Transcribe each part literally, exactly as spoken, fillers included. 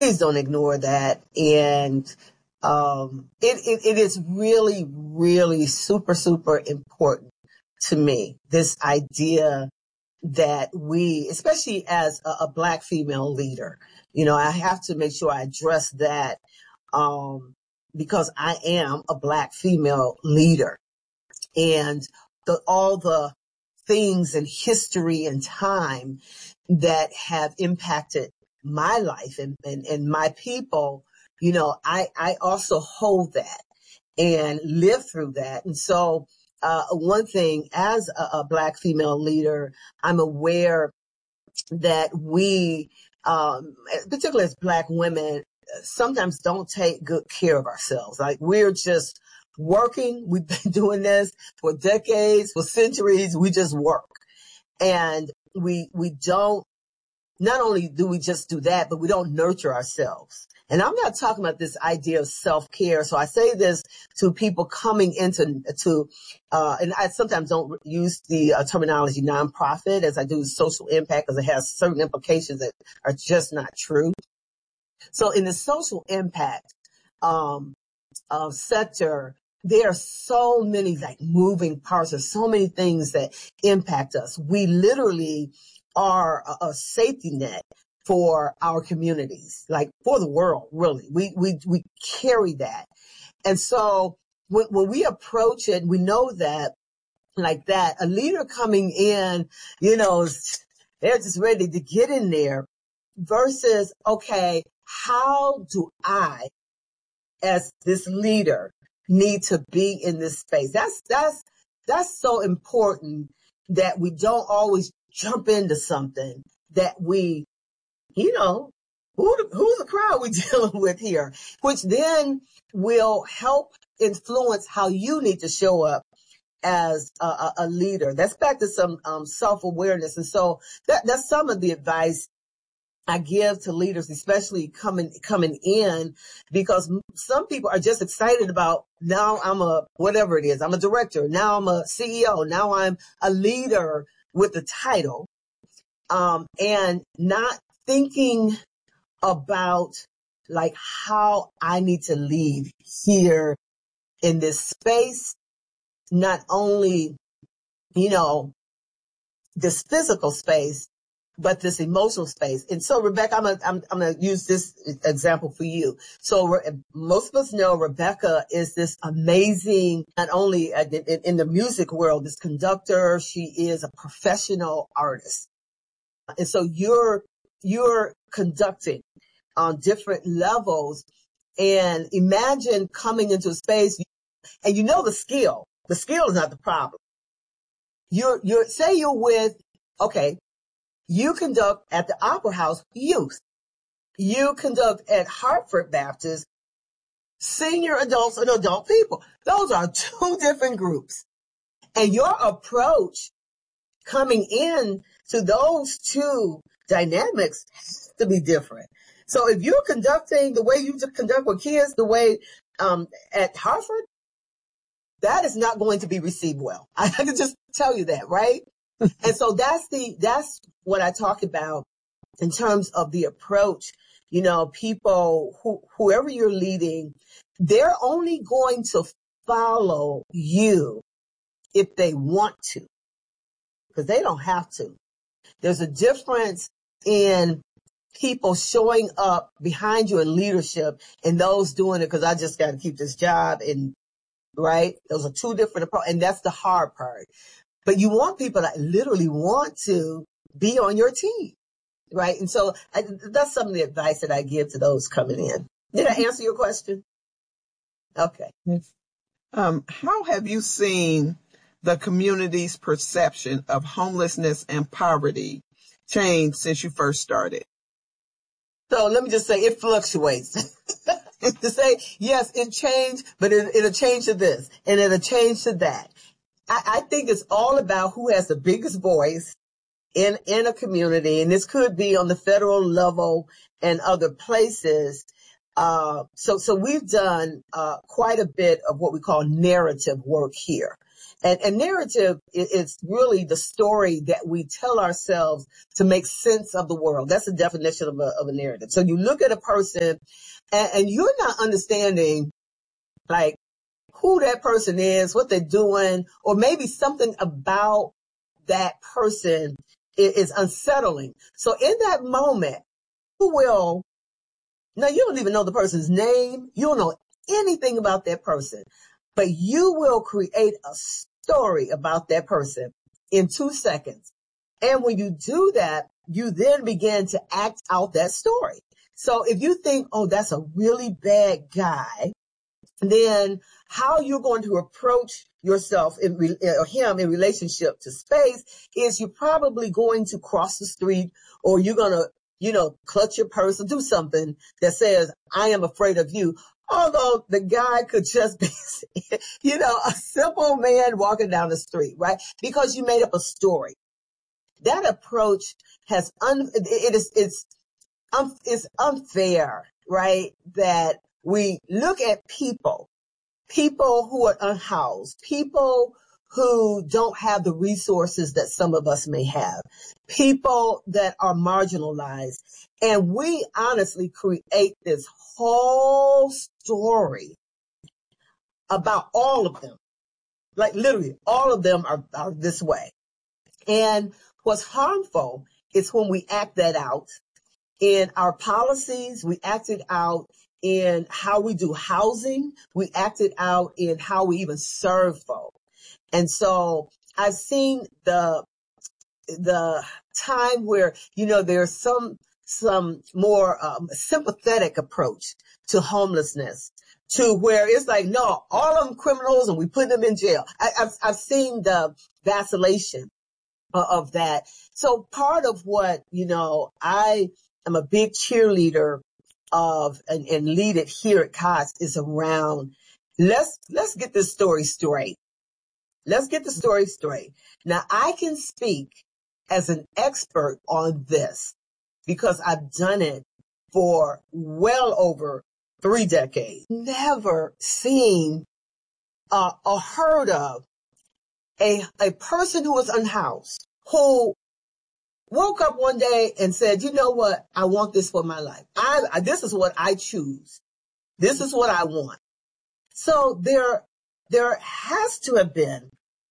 please don't ignore that. And um, it, it, it is really, really super, super important to me, this idea that we, especially as a, a Black female leader, you know, I have to make sure I address that um, because I am a Black female leader. And the, all the things in history and time that have impacted my life and, and, and my people, you know, I, I also hold that and live through that. And so uh, one thing as a, a Black female leader, I'm aware that we, um, particularly as Black women, sometimes don't take good care of ourselves. Like we're just working. We've been doing this for decades, for centuries. We just work. And we, we don't, not only do we just do that, but we don't nurture ourselves. And I'm not talking about this idea of self-care. So I say this to people coming into, to, uh, and I sometimes don't use the uh, terminology nonprofit as I do social impact because it has certain implications that are just not true. So in the social impact, um, uh, sector, there are so many like moving parts. There's so many things that impact us. We literally are a, a safety net for our communities, like for the world, really. We, we, we carry that. And so when, when we approach it, we know that like that, a leader coming in, you know, they're just ready to get in there versus, okay, how do I, as this leader, need to be in this space? That's, that's, that's so important that we don't always jump into something that we, you know, who, who's the crowd we're dealing with here, which then will help influence how you need to show up as a, a, a leader. That's back to some um, self-awareness. And so that, that's some of the advice I give to leaders, especially coming, coming in, because some people are just excited about now I'm a, whatever it is, I'm a director. Now I'm a C E O. Now I'm a leader with the title. Um, and not thinking about like how I need to lead here in this space, not only, you know, this physical space, but this emotional space. And so, Rebecca, I'm gonna, I'm, I'm gonna use this example for you. So most of us know Rebecca is this amazing, not only in, in the music world, this conductor, she is a professional artist. And so you're, you're conducting on different levels, and imagine coming into a space and you know the skill, the skill is not the problem. You're, you're, say you're with, okay, you conduct at the Opera House youth. You conduct at Hartford Baptist senior adults and adult people. Those are two different groups. And your approach coming in to those two dynamics has to be different. So if you're conducting the way you conduct with kids, the way um, at Hartford, that is not going to be received well. I can just tell you that, right? And so that's the, that's what I talk about in terms of the approach. You know, people who, whoever you're leading, they're only going to follow you if they want to, because they don't have to. There's a difference in people showing up behind you in leadership and those doing it because I just got to keep this job, and right? Those are two different approaches, and that's the hard part. But you want people that literally want to be on your team, right? And so I, that's some of the advice that I give to those coming in. Did I answer your question? Okay. Um, how have you seen the community's perception of homelessness and poverty change since you first started? So let me just say it fluctuates. To say, yes, it changed, but it, it'll change to this and it'll change to that. I, I think it's all about who has the biggest voice in, in a community. And this could be on the federal level and other places. Uh, so, so we've done, uh, quite a bit of what we call narrative work here. And, and narrative is really the story that we tell ourselves to make sense of the world. That's the definition of a, of a narrative. So you look at a person and, and you're not understanding like who that person is, what they're doing, or maybe something about that person is, is unsettling. So in that moment, you will, now you don't even know the person's name. You don't know anything about that person, but you will create a story about that person in two seconds. And when you do that, you then begin to act out that story. So if you think, oh, that's a really bad guy, then how you're going to approach yourself in, or him in relationship to space is you're probably going to cross the street, or you're going to, you know, clutch your purse or do something that says, I am afraid of you. Although the guy could just be, you know, a simple man walking down the street, right? Because you made up a story. That approach has, un, it is, it's, um, it's unfair, right? That we look at people, people who are unhoused, people who don't have the resources that some of us may have, people that are marginalized. And we honestly create this whole story about all of them. Like literally all of them are, are this way. And what's harmful is when we act that out in our policies, we act it out in how we do housing, we act it out in how we even serve folk. And so I've seen the, the time where, you know, there's some, some more um, sympathetic approach to homelessness, to where it's like, no, all of them criminals and we put them in jail. I, I've, I've seen the vacillation of that. So part of what, you know, I am a big cheerleader of and, and lead it here at Cots is around, let's, let's get this story straight. Let's get the story straight. Now I can speak as an expert on this because I've done it for well over three decades. Never seen uh, or heard of a, a person who was unhoused, who woke up one day and said, you know what? I want this for my life. I, I, this is what I choose. This is what I want. So there, there has to have been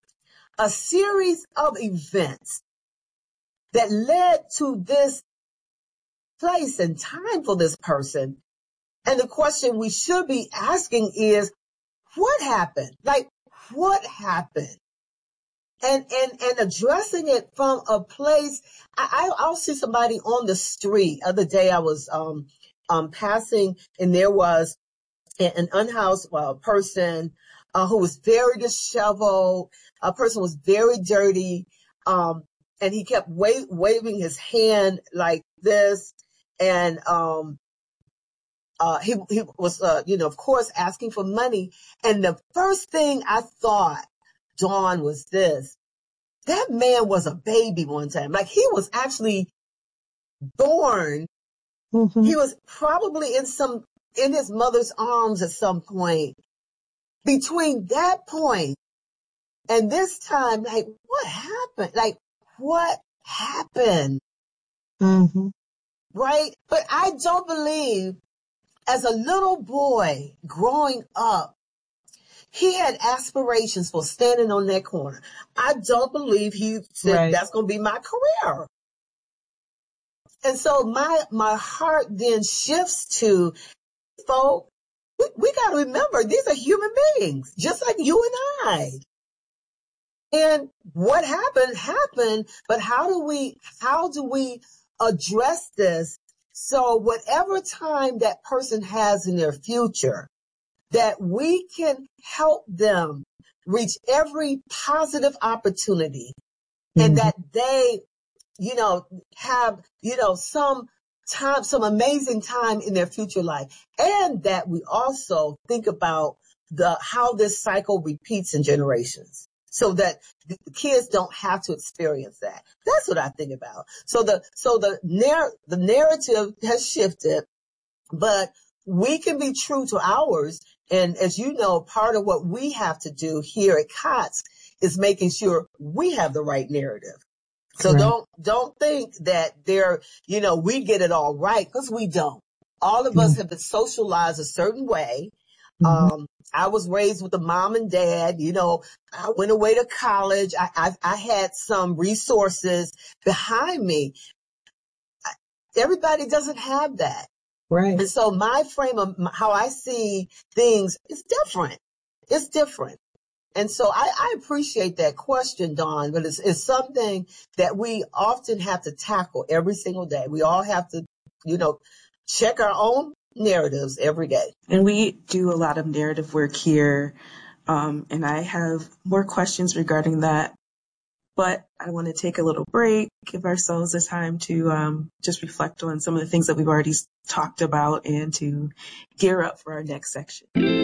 a series of events that led to this place and time for this person. And the question we should be asking is, what happened? Like, what happened? And, and, and addressing it from a place, I, I'll see somebody on the street. Other day I was, um, um, passing and there was an unhoused uh, person, uh, who was very disheveled. A person was very dirty. Um, and he kept wa- waving his hand like this. And, um, uh, he, he was, uh, you know, of course asking for money. And the first thing I thought, Dawn, was this. That man was a baby one time. Like he was actually born. Mm-hmm. He was probably in some, in his mother's arms at some point. Between that point and this time, like what happened? Like what happened? Mm-hmm. Right? But I don't believe as a little boy growing up, he had aspirations for standing on that corner. I don't believe he said, right, that's going to be my career. And so my, my heart then shifts to, folk, we, we got to remember these are human beings, just like you and I. And what happened, happened, but how do we, how do we address this? So whatever time that person has in their future, that we can help them reach every positive opportunity, mm-hmm, and that they, you know, have, you know, some time, some amazing time in their future life. And that we also think about the, how this cycle repeats in generations so that the kids don't have to experience that. That's what I think about. So the, so the narr, the narrative has shifted, but we can be true to ours. And as you know, part of what we have to do here at Cots is making sure we have the right narrative. So Correct. don't, don't think that they're, you know, we get it all right, because we don't. All of us have been socialized a certain way. Mm-hmm. Um, I was raised with a mom and dad. You know, I went away to college. I, I, I had some resources behind me. Everybody doesn't have that. Right. And so my frame of how I see things is different. It's different. And so I, I appreciate that question, Dawn, but it's, it's something that we often have to tackle every single day. We all have to, you know, check our own narratives every day. And we do a lot of narrative work here. Um, and I have more questions regarding that. But I want to take a little break, give ourselves the time to um, just reflect on some of the things that we've already talked about and to gear up for our next section.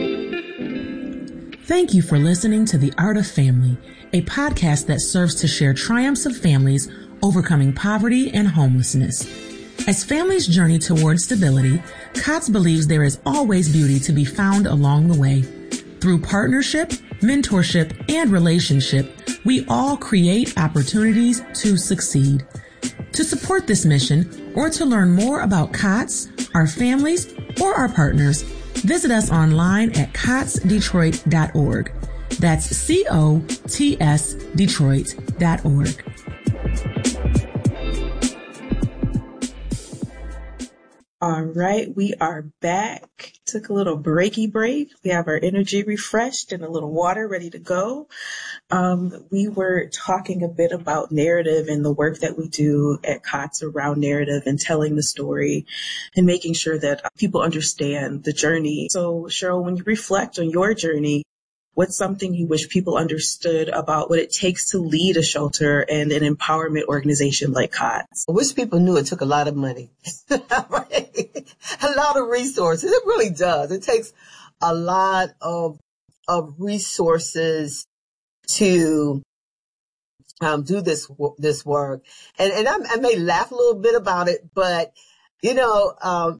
Thank you for listening to The Art of Family, a podcast that serves to share triumphs of families overcoming poverty and homelessness. As families journey towards stability, COTS believes there is always beauty to be found along the way. Through partnership, mentorship, and relationship, we all create opportunities to succeed. To support this mission or to learn more about COTS, our families, or our partners, visit us online at cots detroit dot org. That's C O T S Detroit dot org. All right, we are back. Took a little breaky break. We have our energy refreshed and a little water ready to go. Um, we were talking a bit about narrative and the work that we do at COTS around narrative and telling the story and making sure that people understand the journey. So, Cheryl, when you reflect on your journey, what's something you wish people understood about what it takes to lead a shelter and an empowerment organization like COTS? I wish people knew it took a lot of money, right? A lot of resources. It really does. It takes a lot of of resources to um, do this this work. And and I, I may laugh a little bit about it, but you know, um,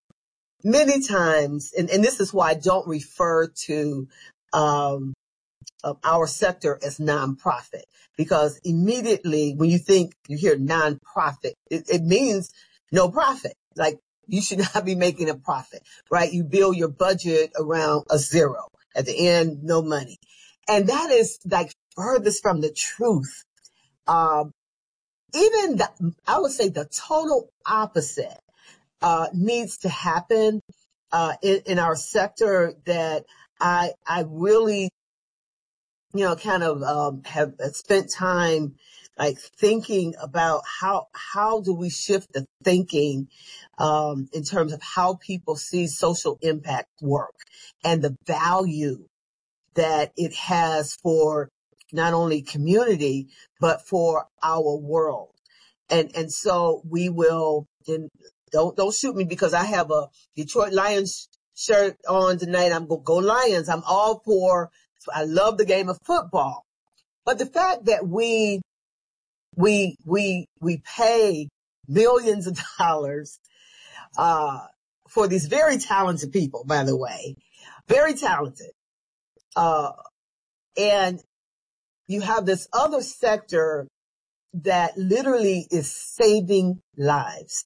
many times, and, and this is why I don't refer to um, of our sector as nonprofit, because immediately when you think, you hear nonprofit, it, it means no profit. Like, you should not be making a profit, right? You build your budget around a zero. At the end, no money. And that is like furthest from the truth. Um, even the, I would say the total opposite uh, needs to happen uh, in, in our sector, that I I really, you know, kind of um, have spent time like thinking about how how do we shift the thinking um, in terms of how people see social impact work and the value that it has for not only community but for our world. And and so we will. And don't don't shoot me because I have a Detroit Lions shirt on tonight. I'm gonna go Lions. I'm all for. I love the game of football, but the fact that we we we we pay millions of dollars uh, for these very talented people, by the way, very talented, uh, and you have this other sector that literally is saving lives,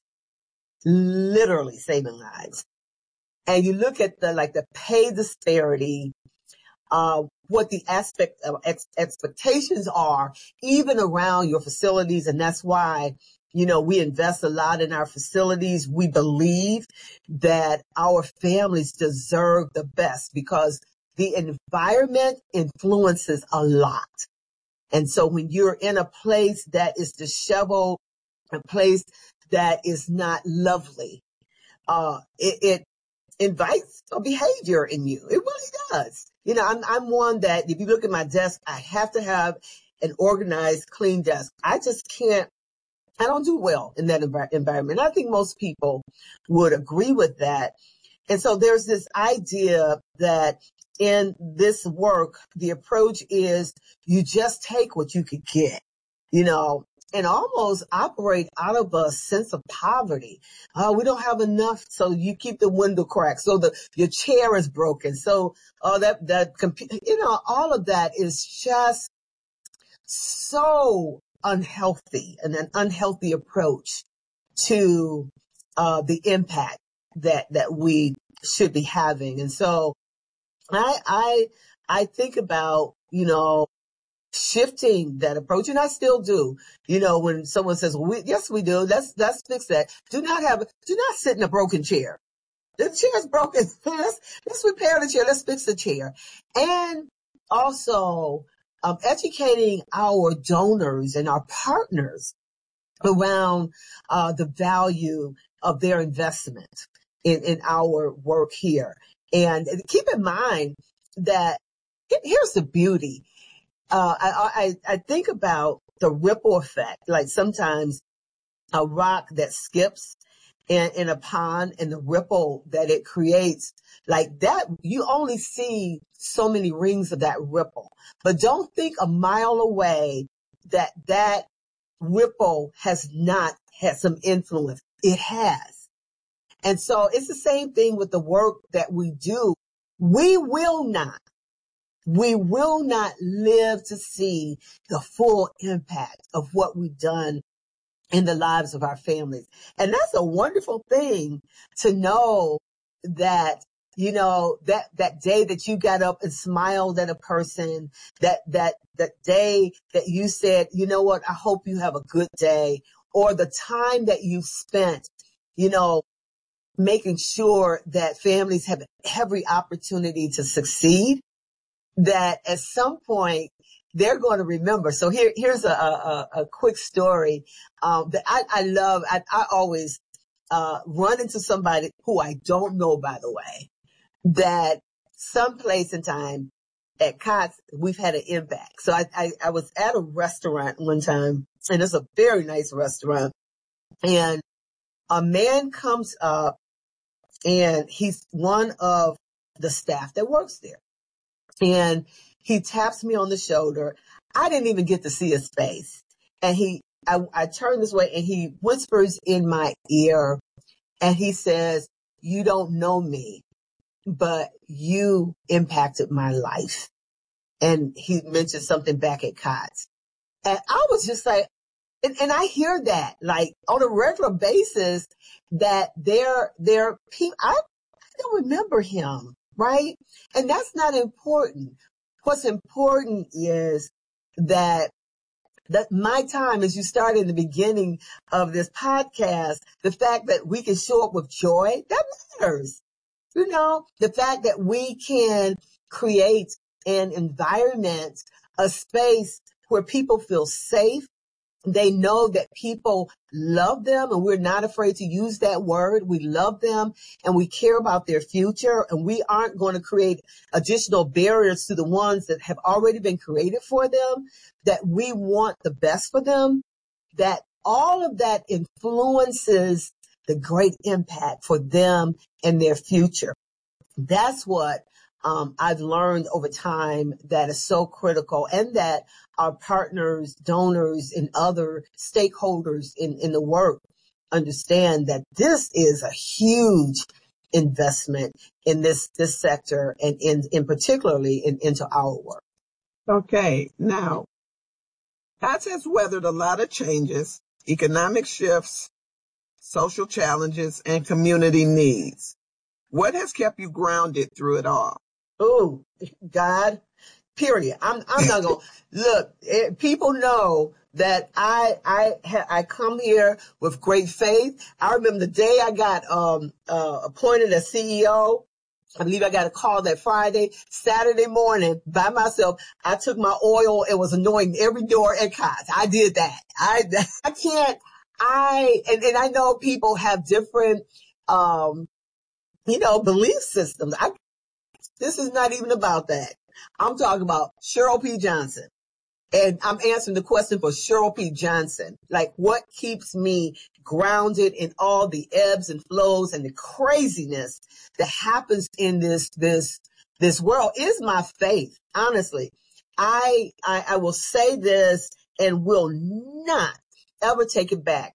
literally saving lives, and you look at the like the pay disparity. Uh, what the aspect of ex- expectations are, even around your facilities. And that's why, you know, we invest a lot in our facilities. We believe that our families deserve the best because the environment influences a lot. And so when you're in a place that is disheveled, a place that is not lovely, uh, it, it invites a behavior in you. It really does. You know, I'm, I'm one that if you look at my desk, I have to have an organized, clean desk. I just can't, I don't do well in that env- environment. I think most people would agree with that. And so there's this idea that in this work, the approach is you just take what you could get, you know, and almost operate out of a sense of poverty. Uh, we don't have enough, so you keep the window cracked. So the your chair is broken. So uh, that that you know, all of that is just so unhealthy and an unhealthy approach to uh, the impact that that we should be having. And so I I I think about, you know, shifting that approach, and I still do. You know, when someone says, well, we, yes, we do. Let's let's fix that. Do not have do not sit in a broken chair. The chair's broken. let's let's repair the chair. Let's fix the chair. And also um, educating our donors and our partners around uh, the value of their investment in, in our work here. And keep in mind that here's the beauty. Uh, I, I, I think about the ripple effect, like sometimes a rock that skips in, in a pond and the ripple that it creates, like that, you only see so many rings of that ripple. But don't think a mile away that that ripple has not had some influence. It has. And so it's the same thing with the work that we do. We will not, we will not live to see the full impact of what we've done in the lives of our families. And that's a wonderful thing to know that, you know, that, that day that you got up and smiled at a person, that, that, that day that you said, you know what, I hope you have a good day, or the time that you spent, you know, making sure that families have every opportunity to succeed, that at some point they're going to remember. So here, here's a, a, a quick story um, that I, I love. I, I always uh, run into somebody who I don't know, by the way, that someplace in time at Cots, we've had an impact. So I, I, I was at a restaurant one time, and it's a very nice restaurant, and a man comes up, and he's one of the staff that works there. And he taps me on the shoulder. I didn't even get to see his face. And he, I, I turn this way and he whispers in my ear and he says, you don't know me, but you impacted my life. And he mentioned something back at Cots. And I was just like, and, and I hear that like on a regular basis that they're, they're people, I, I don't remember him. Right? And that's not important. What's important is that that my time, as you started in the beginning of this podcast, the fact that we can show up with joy, that matters. You know, the fact that we can create an environment, a space where people feel safe. They know that people love them, and we're not afraid to use that word. We love them and we care about their future, and we aren't going to create additional barriers to the ones that have already been created for them, that we want the best for them, that all of that influences the great impact for them and their future. That's what Um, I've learned over time that is so critical, and that our partners, donors, and other stakeholders in, in the work understand that this is a huge investment in this, this sector, and in, in particularly in, into our work. Okay. Now, Cots has weathered a lot of changes, economic shifts, social challenges, and community needs. What has kept you grounded through it all? Oh, God, period. I'm, I'm not going to look. It, people know that I, I, ha, I come here with great faith. I remember the day I got, um, uh, appointed as C E O. I believe I got a call that Friday, Saturday morning by myself. I took my oil and was anointing every door at Cots. I did that. I, I can't, I, and, and I know people have different, um, you know, belief systems. I, This is not even about that. I'm talking about Cheryl P. Johnson. And I'm answering the question for Cheryl P. Johnson. Like, what keeps me grounded in all the ebbs and flows and the craziness that happens in this, this, this world is my faith. Honestly, I, I, I will say this and will not ever take it back.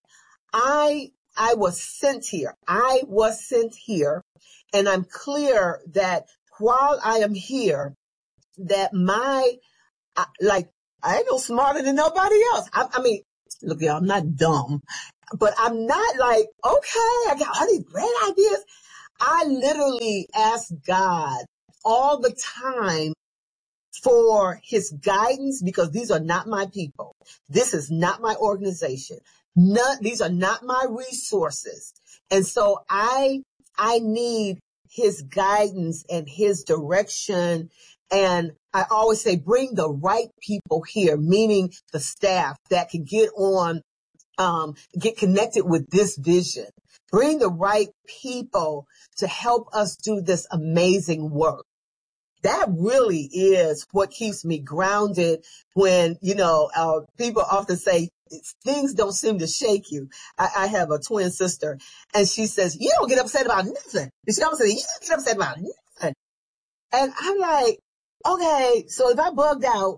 I, I was sent here. I was sent here, and I'm clear that while I am here, that my, like, I ain't no smarter than nobody else. I, I mean, look, y'all, I'm not dumb, but I'm not like, okay, I got all these great ideas. I literally ask God all the time for his guidance, because these are not my people. This is not my organization. None, these are not my resources. And so I, I need his guidance and his direction. And I always say, bring the right people here, meaning the staff that can get on, um, get connected with this vision. Bring the right people to help us do this amazing work. That really is what keeps me grounded when, you know, uh, people often say things don't seem to shake you. I, I have a twin sister, and she says, you don't get upset about nothing. And she always says, you don't get upset about nothing. And I'm like, okay, so if I bugged out,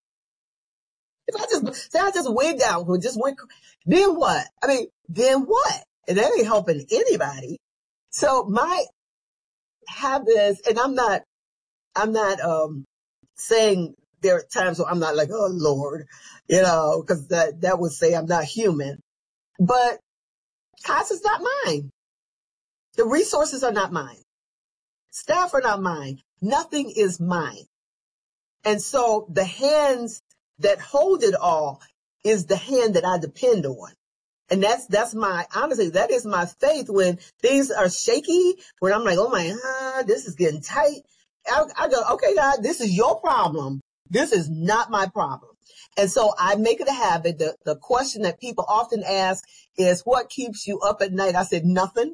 if I just, say I just wigged out, or just went, then what? I mean, then what? And that ain't helping anybody. So my habits, and I'm not, I'm not, um, saying there are times where I'm not like, oh Lord, you know, cause that, that would say I'm not human, but COTS is not mine. The resources are not mine. Staff are not mine. Nothing is mine. And so the hands that hold it all is the hand that I depend on. And that's, that's my, honestly, that is my faith when things are shaky, when I'm like, oh my God, this is getting tight. I, I go, okay, God, this is your problem. This is not my problem. And so I make it a habit. The, the question that people often ask is, what keeps you up at night? I said, nothing.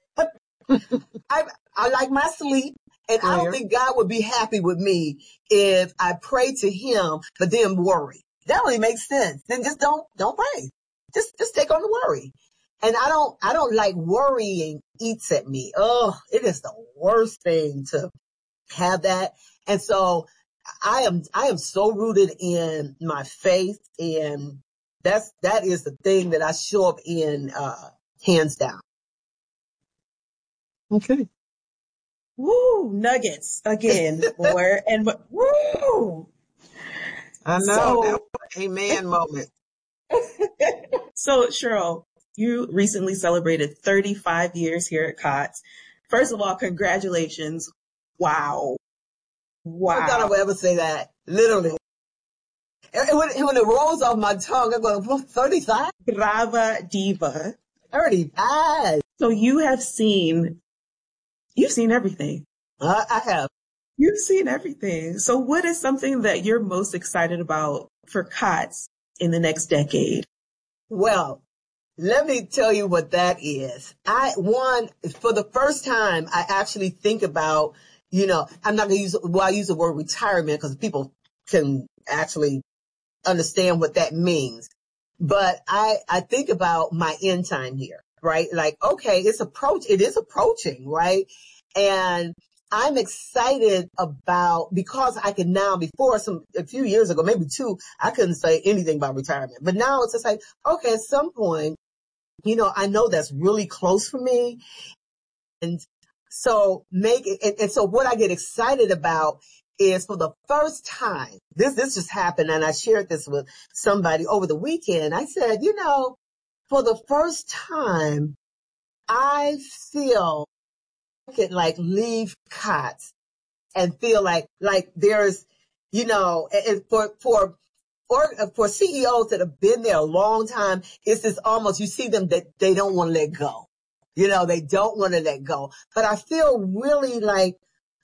I, I like my sleep. And I don't think God would be happy with me if I pray to him, but then worry. That really makes sense. Then just don't, don't pray. Just, just take on the worry. And I don't, I don't like worrying eats at me. Oh, it is the worst thing to have that. And so I am, I am so rooted in my faith, and that's, that is the thing that I show up in, uh, hands down. Okay. Woo, nuggets again, more and more. Woo. I know, So, that was an amen moment. So Cheryl, you recently celebrated thirty-five years here at COTS. First of all, congratulations. Wow. Wow. I thought I would ever say that. Literally. And when, when it rolls off my tongue, I'm going, well, thirty-five? Brava diva. thirty-five. So you have seen, you've seen everything. Uh, I have. You've seen everything. So what is something that you're most excited about for COTS in the next decade? Well, let me tell you what that is. I, one, for the first time, I actually think about, you know, I'm not going to use, well, I use the word retirement because people can actually understand what that means. But I, I think about my end time here, right? Like, okay, it's approach, it is approaching, right? And I'm excited about, because I can now, before some, a few years ago, maybe two, I couldn't say anything about retirement. But now it's just like, okay, at some point, you know, I know that's really close for me. And so make it, and, and so what I get excited about is, for the first time, this, this just happened, and I shared this with somebody over the weekend. I said, you know, for the first time, I feel I could like leave COTS and feel like, like there's, you know, and for, for, or for C E Os that have been there a long time, it's this almost, you see them that they don't want to let go. You know, they don't want to let go. But I feel really like,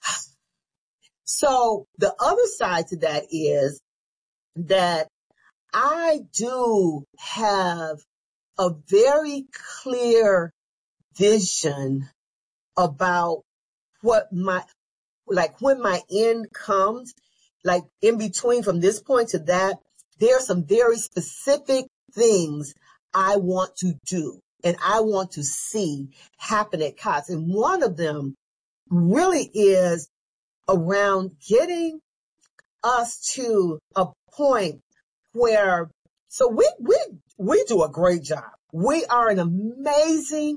so the other side to that is that I do have a very clear vision about what my, like when my end comes, like in between from this point to that, there are some very specific things I want to do and I want to see happen at COTS. And one of them really is around getting us to a point where, so we, we, we do a great job. We are an amazing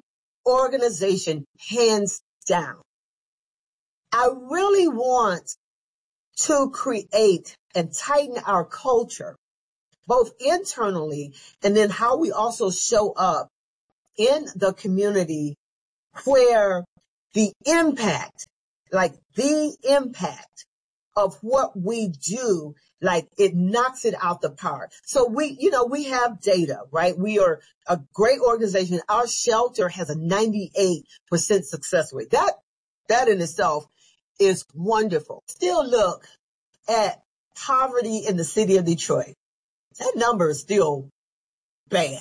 organization, hands down. I really want to create and tighten our culture, both internally and then how we also show up in the community where the impact, like the impact of what we do, like it knocks it out the park. So we, you know, we have data, right? We are a great organization. Our shelter has a ninety-eight percent success rate. That, that in itself is wonderful. Still look at poverty in the city of Detroit. That number is still bad.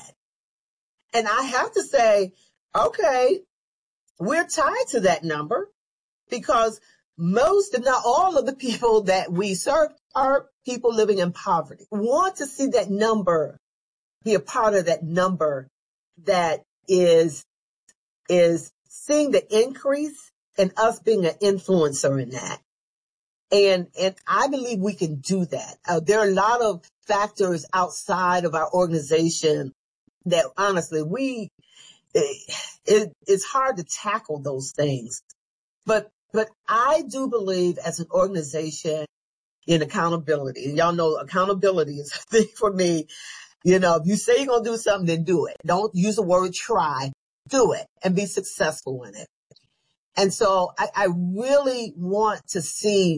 And I have to say, okay, we're tied to that number because most, if not all of the people that we serve are people living in poverty. We want to see that number, be a part of that number that is, is seeing the increase and us being an influencer in that. And, and I believe we can do that. Uh, there are a lot of factors outside of our organization that honestly we, it, it, it's hard to tackle those things. But, but I do believe as an organization in accountability, and y'all know accountability is a thing for me. You know, if you say you're going to do something, then do it. Don't use the word try, do it and be successful in it. And so I, I really want to see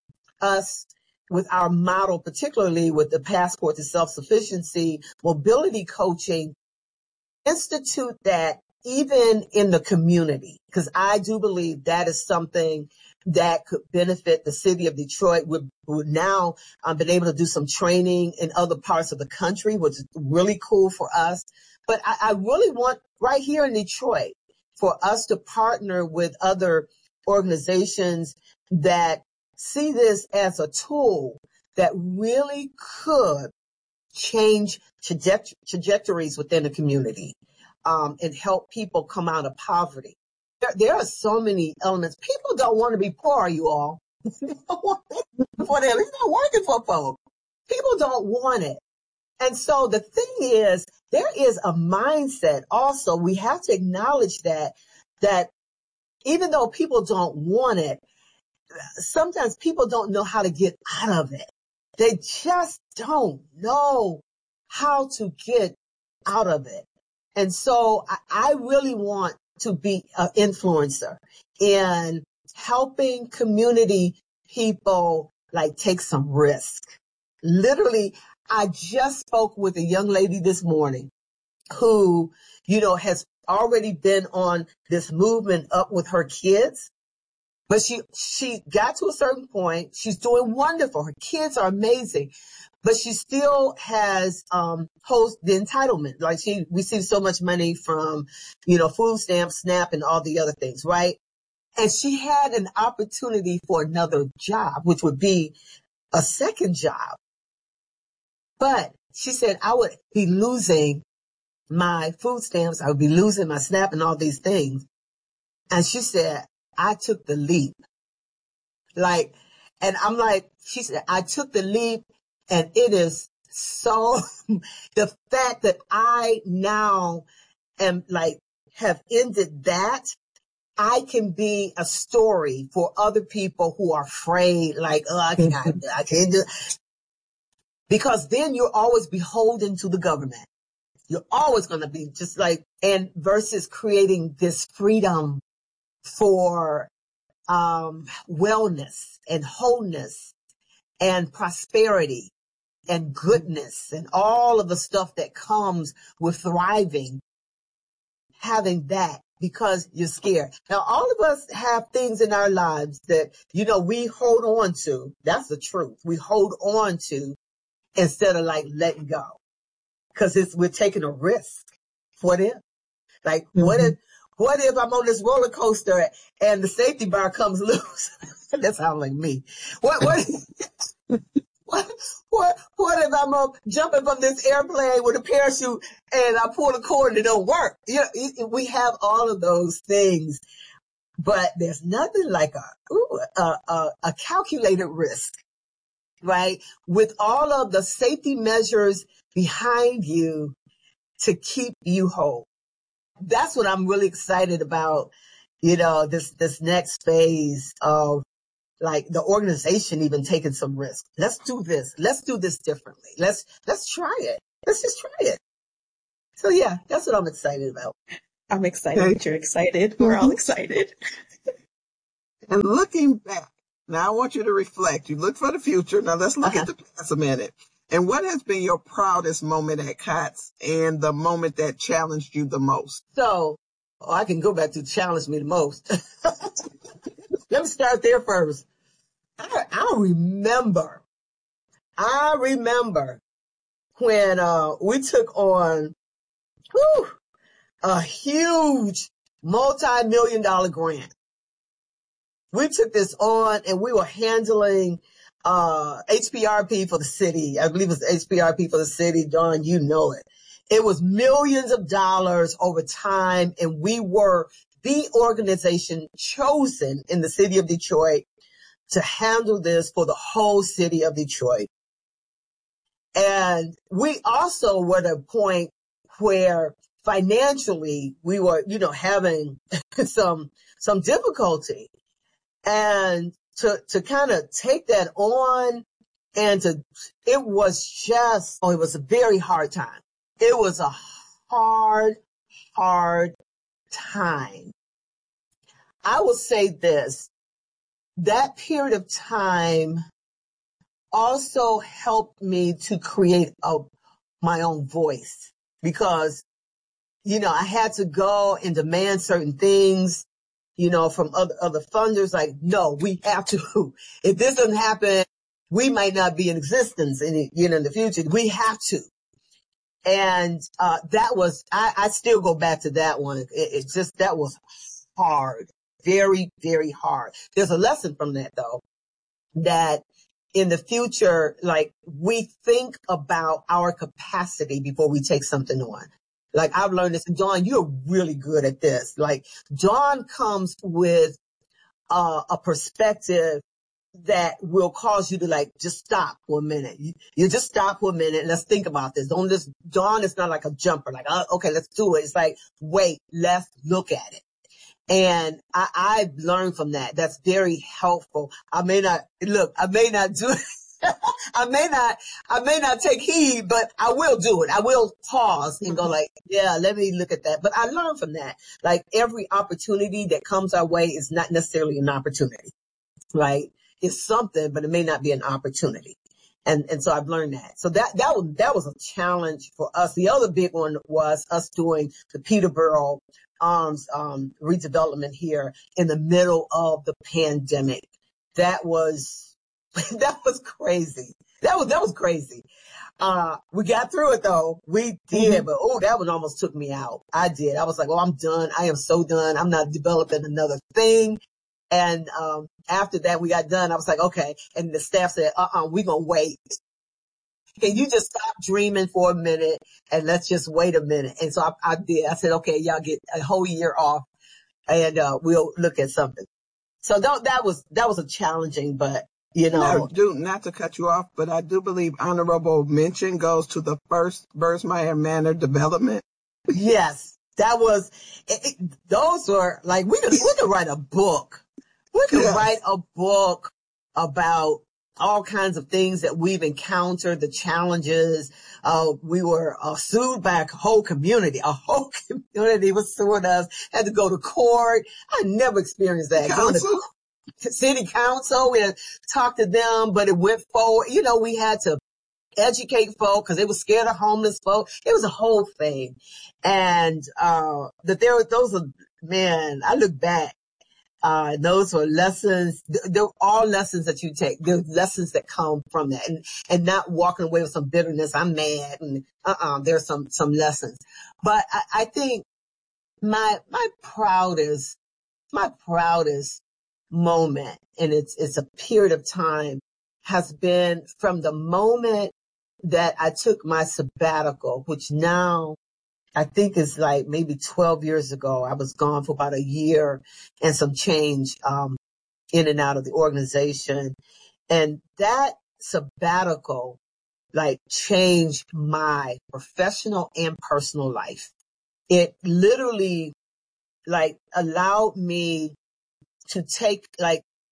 us with our model, particularly with the Passport to Self-Sufficiency, mobility coaching, institute that even in the community, because I do believe that is something that could benefit the city of Detroit. We've, we've now um, been able to do some training in other parts of the country, which is really cool for us. But I, I really want right here in Detroit for us to partner with other organizations that see this as a tool that really could change traje- trajectories within the community um, and help people come out of poverty. There, there are so many elements. People don't want to be poor, you all. They don't want it for them. It's not working for folks. People don't want it. And so the thing is, there is a mindset also. We have to acknowledge that, that even though people don't want it, sometimes people don't know how to get out of it. They just don't know how to get out of it. And so I, I really want to be an influencer in helping community people like take some risk. Literally, I just spoke with a young lady this morning who, you know, has already been on this movement up with her kids. But she, she got to a certain point. She's doing wonderful. Her kids are amazing, but she still has, um, holds the entitlement. Like she receives so much money from, you know, food stamps, SNAP and all the other things, right? And she had an opportunity for another job, which would be a second job. But she said, I would be losing my food stamps. I would be losing my SNAP and all these things. And she said, I took the leap. Like, and I'm like, she said, I took the leap and it is so, the fact that I now am like, have ended that, I can be a story for other people who are afraid, like, oh, I can't, I can't do it. Because then you're always beholden to the government. You're always going to be just like, and versus creating this freedom for um, wellness and wholeness and prosperity and goodness and all of the stuff that comes with thriving, having that because you're scared. Now, all of us have things in our lives that, you know, we hold on to. That's the truth. We hold on to instead of like letting go because it's, we're taking a risk. What if? Like, mm-hmm. what if, what if I'm on this roller coaster and the safety bar comes loose? That sounds like me. What, what, what, what, what if I'm uh, jumping from this airplane with a parachute and I pull the cord and it don't work? You know, we have all of those things, but there's nothing like a, ooh, a, a, a calculated risk, right? With all of the safety measures behind you to keep you whole. That's what I'm really excited about, you know, this, this next phase of like the organization even taking some risk. Let's do this. Let's do this differently. Let's, let's try it. Let's just try it. So yeah, that's what I'm excited about. I'm excited Okay. that you're excited. We're all Mhm. excited. And looking back, now I want you to reflect. You look for the future. Now let's look Uh-huh. at the past a minute. And what has been your proudest moment at COTS and the moment that challenged you the most? So oh, I can go back to challenge me the most. Let me start there first. I, I remember, I remember when uh, we took on whew, a huge multi-million dollar grant. We took this on and we were handling uh H P R P for the city. I believe it was H P R P for the city. Dawn, you know it. It was millions of dollars over time, and we were the organization chosen in the city of Detroit to handle this for the whole city of Detroit. And we also were at a point where financially we were, you know, having some, some difficulty. And to, to kind of take that on and to, it was just, oh, it was a very hard time. It was a hard, hard time. I will say this, that period of time also helped me to create a, my own voice, because, you know, I had to go and demand certain things, you know, from other, other funders. Like, no, we have to, if this doesn't happen, we might not be in existence in, you know, in the future. We have to. And, uh, that was, I, I still go back to that one. It, it just, that was hard, very, very hard. There's a lesson from that though, that in the future, like, we think about our capacity before we take something on. Like, I've learned this, and Dawn, you're really good at this. Like, Dawn comes with uh, a perspective that will cause you to, like, just stop for a minute. You, you just stop for a minute and let's think about this. Don't just, Dawn is not like a jumper, like, oh, okay, let's do it. It's like, wait, let's look at it. And I, I learned from that. That's very helpful. I may not, look, I may not do it. I may not, I may not take heed, but I will do it. I will pause and go like, yeah, let me look at that. But I learned from that. Like, every opportunity that comes our way is not necessarily an opportunity, right? It's something, but it may not be an opportunity. And, and so I've learned that. So that, that was, that was a challenge for us. The other big one was us doing the Peterborough Arms, um, redevelopment here in the middle of the pandemic. That was, that was crazy. That was, that was crazy. Uh, we got through it though. We did, mm-hmm. But oh, that one almost took me out. I did. I was like, oh, I'm done. I am so done. I'm not developing another thing. And, um, after that we got done, I was like, okay. And the staff said, uh-uh, we're going to wait. Can you just stop dreaming for a minute and let's just wait a minute? And so I, I did. I said, okay, y'all get a whole year off and, uh, we'll look at something. So that, that was, that was a challenging, but you know. Now, do, not to cut you off, but I do believe honorable mention goes to the first Birdsmeyer Manor development. Yes, that was, it, it, those were like, we could, we could write a book. We could yes. write a book about all kinds of things that we've encountered, the challenges. Uh, we were uh, sued by a whole community. A whole community was suing us, had to go to court. I never experienced that. Going to city council, we had to talk to them, but it went forward. You know, we had to educate folk because they were scared of homeless folk. It was a whole thing. And, uh, that there were, those are, man, I look back. Uh, those were lessons. They're all lessons that you take. They're lessons that come from that, and and not walking away with some bitterness. I'm mad, and uh-uh. There's some some lessons. But I, I think my my proudest my proudest moment, and it's it's a period of time, has been from the moment that I took my sabbatical, which now I think it's like maybe twelve years ago. I was gone for about a year and some change, um, in and out of the organization. And that sabbatical, like, changed my professional and personal life. It literally, like, allowed me to take, like,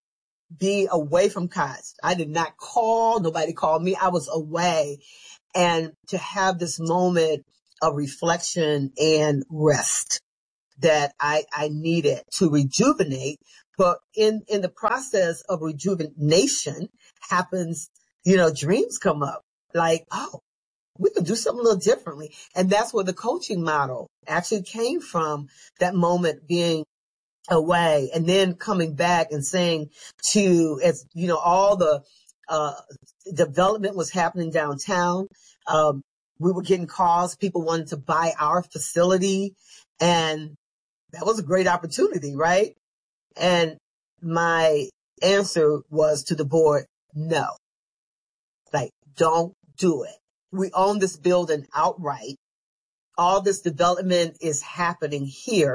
be away from COTS. I did not call. Nobody called me. I was away. And to have this moment of reflection and rest that I, I needed to rejuvenate. But in, in the process of rejuvenation happens, you know, dreams come up like, oh, we could do something a little differently. And that's where the coaching model actually came from, that moment being away and then coming back and saying to, as you know, all the uh development was happening downtown. Um, we were getting calls. People wanted to buy our facility, and that was a great opportunity, right? And my answer was to the board, no, like, don't do it. We own this building outright. All this development is happening here.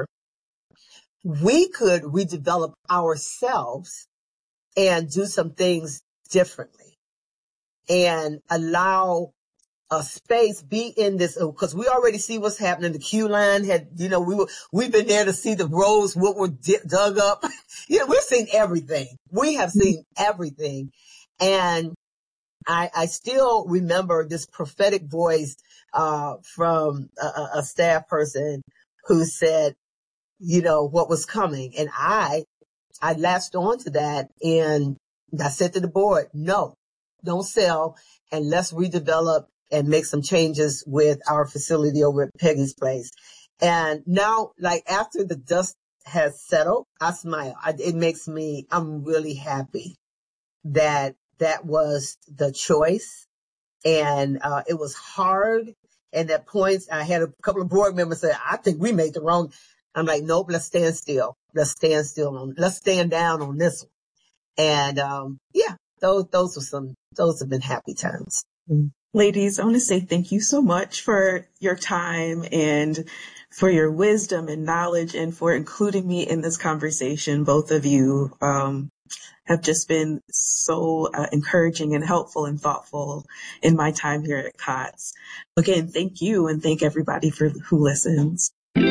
We could redevelop ourselves and do some things differently and allow a space, be in this, because we already see what's happening. The Q line had, you know, we were, we've been there to see the roads, what were di- dug up. You know, we've seen everything. We have seen everything. And I, I still remember this prophetic voice, uh, from a, a staff person who said, you know, what was coming. And I, I latched on to that, and I said to the board, no, don't sell, and let's redevelop and make some changes with our facility over at Peggy's Place. And now, like, after the dust has settled, I smile. I, it makes me, I'm really happy that that was the choice. And, uh, it was hard. And at points, I had a couple of board members say, I think we made the wrong. I'm like, nope, let's stand still. Let's stand still on, let's stand down on this one. And, um, yeah, those, those were some, those have been happy times. Ladies, I want to say thank you so much for your time and for your wisdom and knowledge and for including me in this conversation. Both of you, um, have just been so uh, encouraging and helpful and thoughtful in my time here at COTS. Again, thank you, and thank everybody for who listens.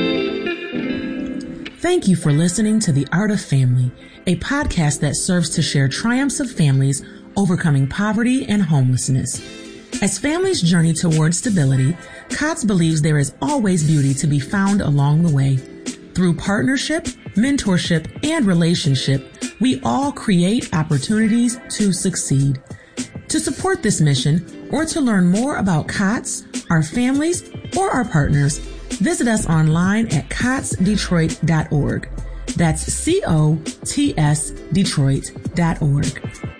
Thank you for listening to The Art of Family, a podcast that serves to share triumphs of families overcoming poverty and homelessness. As families journey towards stability, COTS believes there is always beauty to be found along the way. Through partnership, mentorship, and relationship, we all create opportunities to succeed. To support this mission or to learn more about COTS, our families, or our partners, visit us online at cots detroit dot org. That's C O T S Detroit dot org.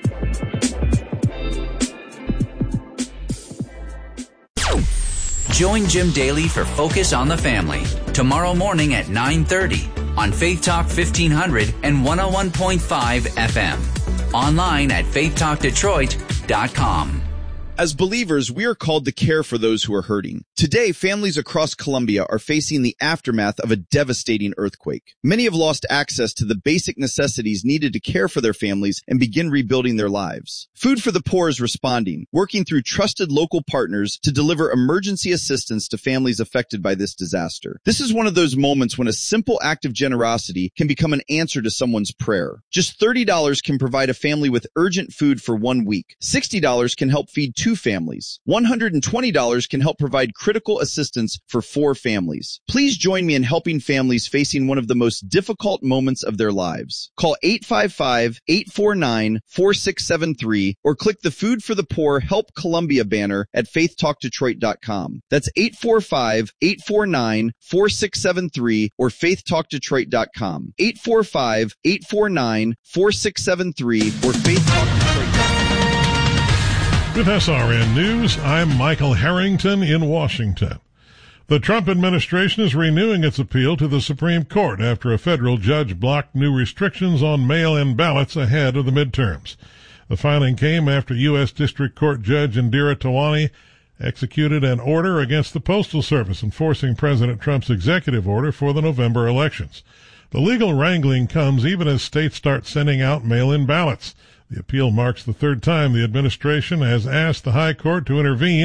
Join Jim Daly for Focus on the Family tomorrow morning at nine thirty on Faith Talk fifteen hundred and one oh one point five F M. Online at faith talk detroit dot com. As believers, we are called to care for those who are hurting. Today, families across Colombia are facing the aftermath of a devastating earthquake. Many have lost access to the basic necessities needed to care for their families and begin rebuilding their lives. Food for the Poor is responding, working through trusted local partners to deliver emergency assistance to families affected by this disaster. This is one of those moments when a simple act of generosity can become an answer to someone's prayer. Just thirty dollars can provide a family with urgent food for one week. sixty dollars can help feed two families. one hundred twenty dollars can help provide critical assistance for four families. Please join me in helping families facing one of the most difficult moments of their lives. Call eight five five, eight four nine, four six seven three or click the Food for the Poor Help Columbia banner at faith talk detroit dot com. That's eight four five, eight four nine, four six seven three or faith talk detroit dot com. eight four five, eight four nine, four six seven three or faith talk detroit dot com. With S R N News, I'm Michael Harrington in Washington. The Trump administration is renewing its appeal to the Supreme Court after a federal judge blocked new restrictions on mail-in ballots ahead of the midterms. The filing came after U S District Court Judge Indira Tawani executed an order against the Postal Service enforcing President Trump's executive order for the November elections. The legal wrangling comes even as states start sending out mail-in ballots. The appeal marks the third time the administration has asked the High Court to intervene.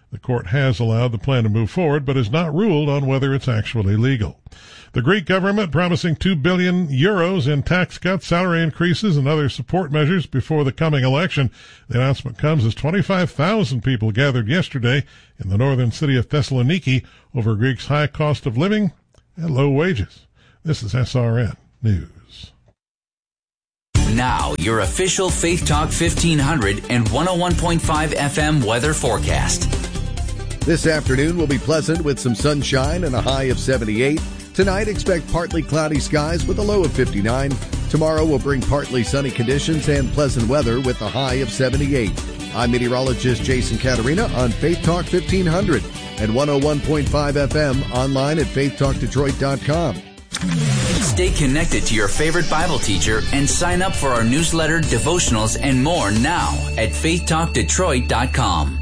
The court has allowed the plan to move forward, but has not ruled on whether it's actually legal. The Greek government promising two billion euros in tax cuts, salary increases, and other support measures before the coming election. The announcement comes as twenty-five thousand people gathered yesterday in the northern city of Thessaloniki over Greece's high cost of living and low wages. This is S R N News. Now, your official Faith Talk fifteen hundred and one oh one point five F M weather forecast. This afternoon will be pleasant with some sunshine and a high of seventy-eight. Tonight, expect partly cloudy skies with a low of fifty-nine. Tomorrow will bring partly sunny conditions and pleasant weather with a high of seventy-eight. I'm meteorologist Jason Caterina on Faith Talk fifteen hundred and one oh one point five F M, online at faith talk detroit dot com. Stay connected to your favorite Bible teacher and sign up for our newsletter, devotionals, and more now at faith talk detroit dot com.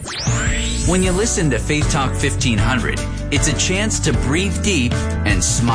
When you listen to Faith Talk fifteen hundred, it's a chance to breathe deep and smile.